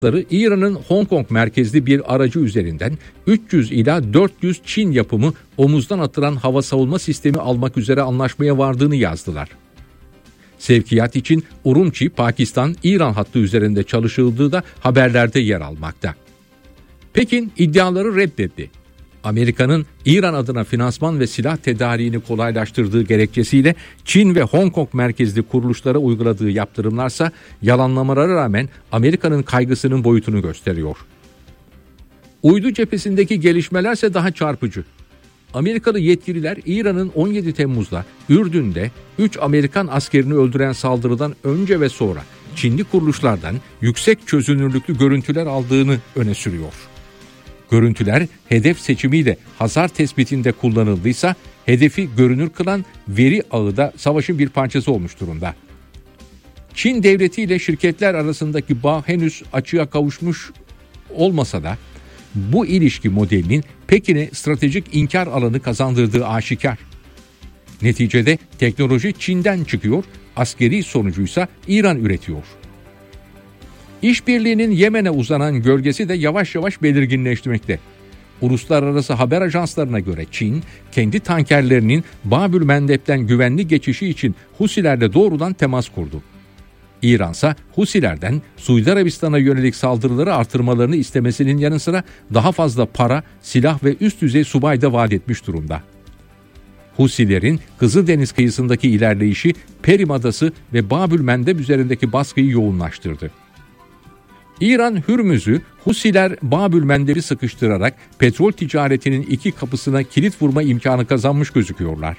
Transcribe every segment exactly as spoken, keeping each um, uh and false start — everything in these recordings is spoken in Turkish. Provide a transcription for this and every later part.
İran'ın Hong Kong merkezli bir aracı üzerinden üç yüz ila dört yüz Çin yapımı omuzdan atılan hava savunma sistemi almak üzere anlaşmaya vardığını yazdılar. Sevkiyat için Urumçi, Pakistan-İran hattı üzerinde çalışıldığı da haberlerde yer almakta. Pekin iddiaları reddetti. Amerika'nın İran adına finansman ve silah tedariğini kolaylaştırdığı gerekçesiyle Çin ve Hong Kong merkezli kuruluşlara uyguladığı yaptırımlarsa yalanlamalara rağmen Amerika'nın kaygısının boyutunu gösteriyor. Uydu cephesindeki gelişmelerse daha çarpıcı. Amerikalı yetkililer İran'ın on yedi Temmuz'da Ürdün'de üç Amerikan askerini öldüren saldırıdan önce ve sonra Çinli kuruluşlardan yüksek çözünürlüklü görüntüler aldığını öne sürüyor. Görüntüler hedef seçimiyle hasar tespitinde kullanıldıysa hedefi görünür kılan veri ağı da savaşın bir parçası olmuş durumda. Çin devleti ile şirketler arasındaki bağ henüz açığa kavuşmuş olmasa da bu ilişki modelinin Pekin'e stratejik inkar alanı kazandırdığı aşikar. Neticede teknoloji Çin'den çıkıyor, askeri sonucuysa İran üretiyor. İşbirliğinin Yemen'e uzanan gölgesi de yavaş yavaş belirginleşmekte. Uluslararası haber ajanslarına göre Çin, kendi tankerlerinin Babül Mendeb'den güvenli geçişi için Husilerle doğrudan temas kurdu. İran ise Husilerden Suudi Arabistan'a yönelik saldırıları artırmalarını istemesinin yanı sıra daha fazla para, silah ve üst düzey subay da vaat etmiş durumda. Husilerin Kızıldeniz kıyısındaki ilerleyişi Perim Adası ve Babül Mendeb üzerindeki baskıyı yoğunlaştırdı. İran Hürmüz'ü Husiler Babül Mendeb'i sıkıştırarak petrol ticaretinin iki kapısına kilit vurma imkanı kazanmış gözüküyorlar.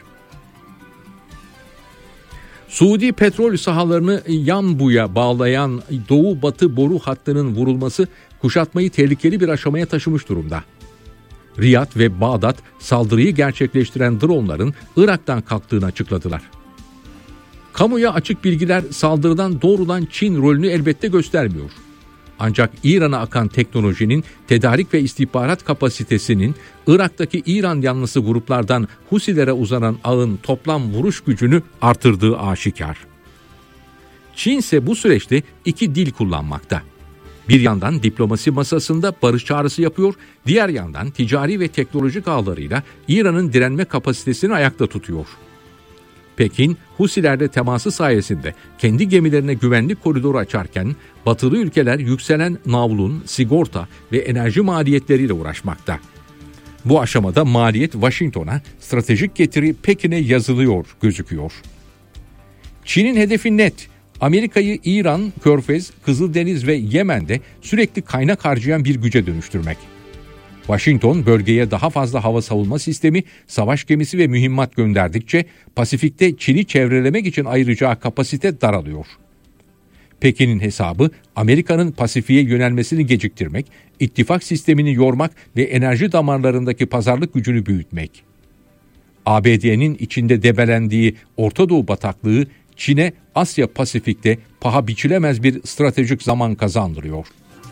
Suudi petrol sahalarını Yanbu'ya bağlayan Doğu-Batı boru hattının vurulması kuşatmayı tehlikeli bir aşamaya taşımış durumda. Riyad ve Bağdat saldırıyı gerçekleştiren dronların Irak'tan kalktığını açıkladılar. Kamuya açık bilgiler saldırıdan doğrudan Çin rolünü elbette göstermiyor. Ancak İran'a akan teknolojinin, tedarik ve istihbarat kapasitesinin Irak'taki İran yanlısı gruplardan Husilere uzanan ağın toplam vuruş gücünü artırdığı aşikar. Çin ise bu süreçte iki dil kullanmakta. Bir yandan diplomasi masasında barış çağrısı yapıyor, diğer yandan ticari ve teknolojik ağlarıyla İran'ın direnme kapasitesini ayakta tutuyor. Pekin, Husilerle teması sayesinde kendi gemilerine güvenlik koridoru açarken, batılı ülkeler yükselen navlun, sigorta ve enerji maliyetleriyle uğraşmakta. Bu aşamada maliyet Washington'a, stratejik getiri Pekin'e yazılıyor gözüküyor. Çin'in hedefi net. Amerika'yı İran, Körfez, Kızıldeniz ve Yemen'de sürekli kaynak harcayan bir güce dönüştürmek. Washington bölgeye daha fazla hava savunma sistemi, savaş gemisi ve mühimmat gönderdikçe Pasifik'te Çin'i çevrelemek için ayıracağı kapasite daralıyor. Pekin'in hesabı Amerika'nın Pasifik'e yönelmesini geciktirmek, ittifak sistemini yormak ve enerji damarlarındaki pazarlık gücünü büyütmek. A B D'nin içinde debelendiği Orta Doğu bataklığı Çin'e Asya Pasifik'te paha biçilemez bir stratejik zaman kazandırıyor.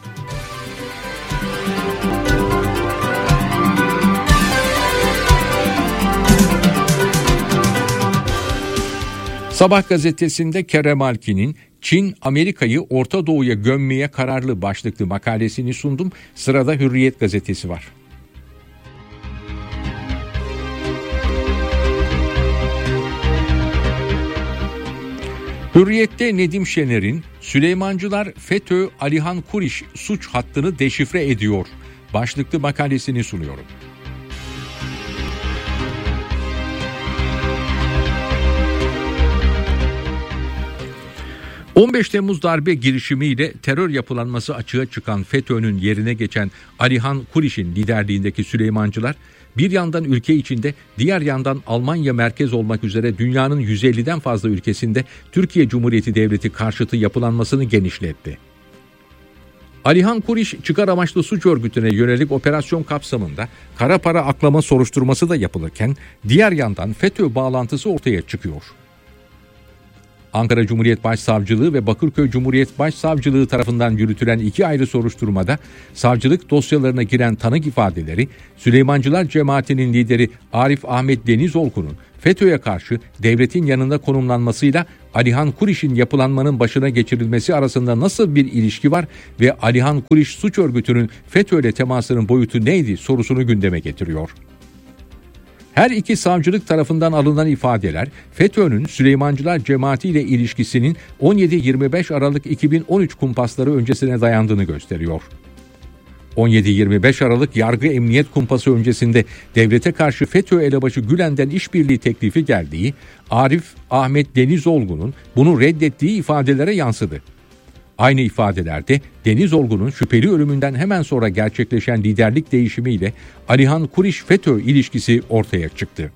Sabah gazetesinde Kerem Alkin'in Çin, Amerika'yı Orta Doğu'ya gömmeye kararlı başlıklı makalesini sundum. Sırada Hürriyet gazetesi var. Hürriyet'te Nedim Şener'in Süleymancılar FETÖ Alihan Kuriş suç hattını deşifre ediyor başlıklı makalesini sunuyorum. on beş Temmuz darbe girişimiyle terör yapılanması açığa çıkan FETÖ'nün yerine geçen Alihan Kuriş'in liderliğindeki Süleymancılar bir yandan ülke içinde, diğer yandan Almanya merkez olmak üzere dünyanın yüz elliden fazla ülkesinde Türkiye Cumhuriyeti Devleti karşıtı yapılanmasını genişletti. Alihan Kuriş çıkar amaçlı suç örgütüne yönelik operasyon kapsamında kara para aklama soruşturması da yapılırken diğer yandan FETÖ bağlantısı ortaya çıkıyor. Ankara Cumhuriyet Başsavcılığı ve Bakırköy Cumhuriyet Başsavcılığı tarafından yürütülen iki ayrı soruşturmada savcılık dosyalarına giren tanık ifadeleri Süleymancılar Cemaati'nin lideri Arif Ahmet Denizolgun'un FETÖ'ye karşı devletin yanında konumlanmasıyla Alihan Kuriş'in yapılanmanın başına geçirilmesi arasında nasıl bir ilişki var ve Alihan Kuriş suç örgütünün FETÖ'yle temasının boyutu neydi sorusunu gündeme getiriyor. Her iki savcılık tarafından alınan ifadeler FETÖ'nün Süleymancılar Cemaati ile ilişkisinin on yedi yirmi beş Aralık iki bin on üç kumpasları öncesine dayandığını gösteriyor. on yedi yirmi beş Aralık yargı emniyet kumpası öncesinde devlete karşı FETÖ elebaşı Gülen'den işbirliği teklifi geldiği, Arif Ahmet Denizolgun'un bunu reddettiği ifadelere yansıdı. Aynı ifadelerde Denizolgun'un şüpheli ölümünden hemen sonra gerçekleşen liderlik değişimiyle Alihan Kuriş-FETÖ ilişkisi ortaya çıktı.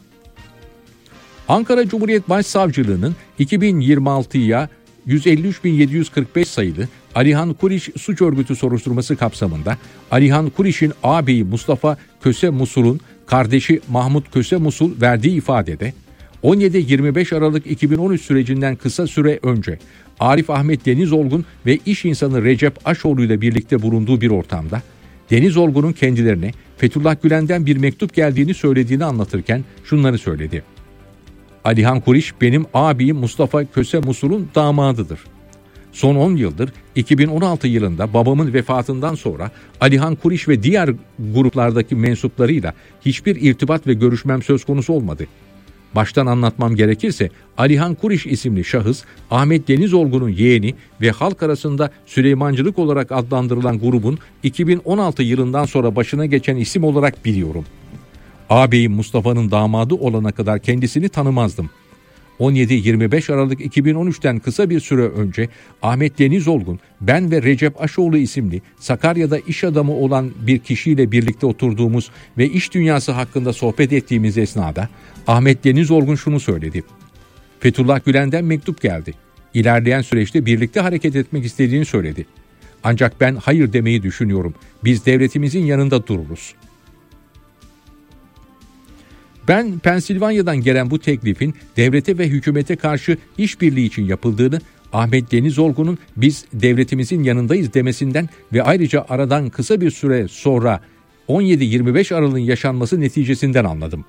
Ankara Cumhuriyet Başsavcılığı'nın iki bin yirmi altıya yüz elli üç bin yedi yüz kırk beş sayılı Alihan Kuriş suç örgütü soruşturması kapsamında Alihan Kuriş'in ağabeyi Mustafa Köse Musul'un kardeşi Mahmut Köse Musul verdiği ifadede on yedi yirmi beş Aralık iki bin on üç sürecinden kısa süre önce Arif Ahmet Denizolgun ve iş insanı Recep Aşoğlu ile birlikte bulunduğu bir ortamda Denizolgun'un kendilerine Fethullah Gülen'den bir mektup geldiğini söylediğini anlatırken şunları söyledi. Alihan Kuriş benim ağabeyim Mustafa Köse Musul'un damadıdır. Son on yıldır iki bin on altı yılında babamın vefatından sonra Alihan Kuriş ve diğer gruplardaki mensuplarıyla hiçbir irtibat ve görüşmem söz konusu olmadı. Baştan anlatmam gerekirse Alihan Kuriş isimli şahıs Ahmet Denizolgun'un yeğeni ve halk arasında Süleymancılık olarak adlandırılan grubun iki bin on altı yılından sonra başına geçen isim olarak biliyorum. Ağabeyim Mustafa'nın damadı olana kadar kendisini tanımazdım. on yedi yirmi beş Aralık iki bin on üçten kısa bir süre önce Ahmet Denizolgun, ben ve Recep Aşoğlu isimli Sakarya'da iş adamı olan bir kişiyle birlikte oturduğumuz ve iş dünyası hakkında sohbet ettiğimiz esnada Ahmet Denizolgun şunu söyledi. Fethullah Gülen'den mektup geldi. İlerleyen süreçte birlikte hareket etmek istediğini söyledi. Ancak ben hayır demeyi düşünüyorum. Biz devletimizin yanında dururuz. Ben Pensilvanya'dan gelen bu teklifin devlete ve hükümete karşı işbirliği için yapıldığını, Ahmet Denizolgun'un biz devletimizin yanındayız demesinden ve ayrıca aradan kısa bir süre sonra on yedi yirmi beş Aralık'ın yaşanması neticesinden anladım.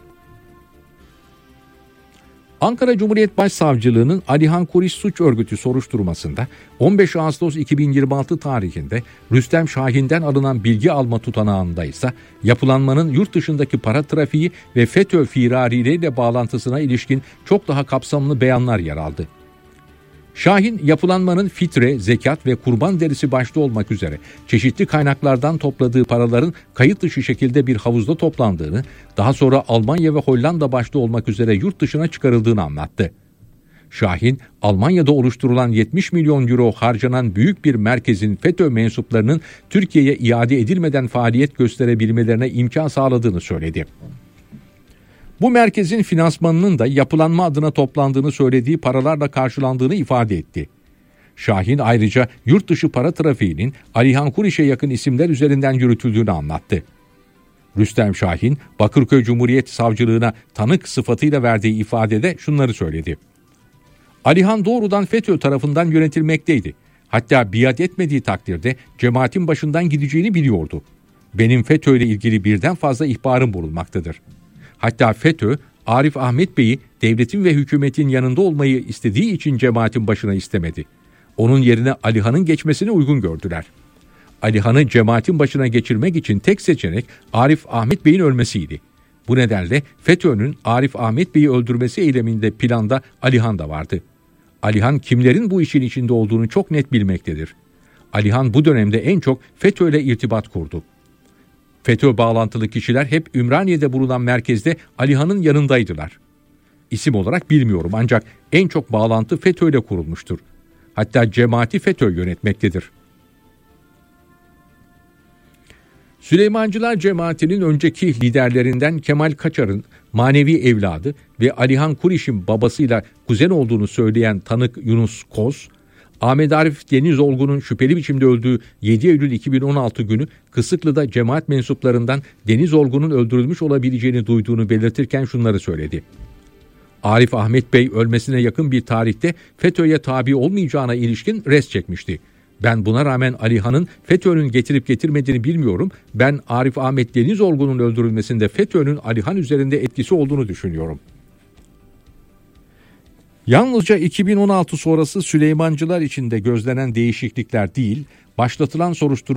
Ankara Cumhuriyet Başsavcılığı'nın Alihan Kuriş suç örgütü soruşturmasında on beş Ağustos iki bin yirmi altı tarihinde Rüstem Şahin'den alınan bilgi alma tutanağında ise yapılanmanın yurt dışındaki para trafiği ve FETÖ firariliğiyle bağlantısına ilişkin çok daha kapsamlı beyanlar yer aldı. Şahin, yapılanmanın fitre, zekat ve kurban derisi başta olmak üzere çeşitli kaynaklardan topladığı paraların kayıt dışı şekilde bir havuzda toplandığını, daha sonra Almanya ve Hollanda başta olmak üzere yurt dışına çıkarıldığını anlattı. Şahin, Almanya'da oluşturulan yetmiş milyon euro harcanan büyük bir merkezin FETÖ mensuplarının Türkiye'ye iade edilmeden faaliyet gösterebilmelerine imkan sağladığını söyledi. Bu merkezin finansmanının da yapılanma adına toplandığını söylediği paralarla karşılandığını ifade etti. Şahin ayrıca yurt dışı para trafiğinin Alihan Kuriş'e yakın isimler üzerinden yürütüldüğünü anlattı. Rüstem Şahin, Bakırköy Cumhuriyet Savcılığına tanık sıfatıyla verdiği ifadede şunları söyledi. Alihan doğrudan FETÖ tarafından yönetilmekteydi. Hatta biat etmediği takdirde cemaatin başından gideceğini biliyordu. Benim FETÖ ile ilgili birden fazla ihbarım bulunmaktadır. Hatta FETÖ, Arif Ahmet Bey'i devletin ve hükümetin yanında olmayı istediği için cemaatin başına istemedi. Onun yerine Alihan'ın geçmesini uygun gördüler. Alihan'ı cemaatin başına geçirmek için tek seçenek Arif Ahmet Bey'in ölmesiydi. Bu nedenle FETÖ'nün Arif Ahmet Bey'i öldürmesi eyleminde planda Alihan da vardı. Alihan kimlerin bu işin içinde olduğunu çok net bilmektedir. Alihan bu dönemde en çok FETÖ ile irtibat kurdu. FETÖ bağlantılı kişiler hep Ümraniye'de bulunan merkezde Alihan'ın yanındaydılar. İsim olarak bilmiyorum ancak en çok bağlantı FETÖ ile kurulmuştur. Hatta cemaati FETÖ yönetmektedir. Süleymancılar Cemaati'nin önceki liderlerinden Kemal Kaçar'ın manevi evladı ve Alihan Kuriş'in babasıyla kuzen olduğunu söyleyen tanık Yunus Koz, Ahmet Arif Denizolgun'un şüpheli biçimde öldüğü yedi Eylül iki bin on altı günü Kısıklı'da cemaat mensuplarından Denizolgun'un öldürülmüş olabileceğini duyduğunu belirtirken şunları söyledi. Arif Ahmet Bey ölmesine yakın bir tarihte FETÖ'ye tabi olmayacağına ilişkin res çekmişti. Ben buna rağmen Alihan'ın FETÖ'nün getirip getirmediğini bilmiyorum. Ben Arif Ahmet Denizolgu'nun öldürülmesinde FETÖ'nün Alihan üzerinde etkisi olduğunu düşünüyorum. Yalnızca iki bin on altı sonrası Süleymancılar içinde gözlenen değişiklikler değil, başlatılan soruşturma